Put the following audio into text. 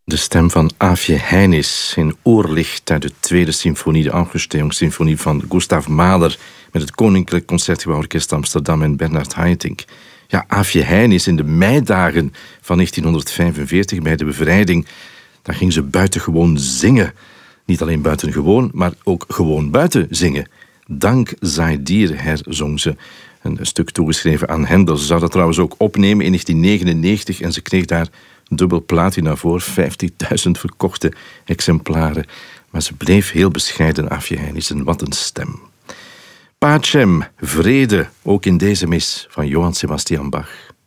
De stem van Aafje Heinis in Oorlicht uit de tweede symfonie, de Augustijn-symfonie van Gustav Mahler, met het Koninklijk Concertgebouworkest Amsterdam en Bernard Haitink. Ja, Aafje Heinis in de meidagen van 1945 bij de bevrijding, dan ging ze buitengewoon zingen. Niet alleen buitengewoon, maar ook gewoon buiten zingen. Dank sei dir, herzong ze. Een stuk toegeschreven aan Hendel. Ze zou dat trouwens ook opnemen in 1999 en ze kreeg daar dubbel platina voor, 50.000 verkochte exemplaren. Maar ze bleef heel bescheiden, Aafje Heinis, en wat een stem. Pacem, vrede, ook in deze mis van Johann Sebastian Bach.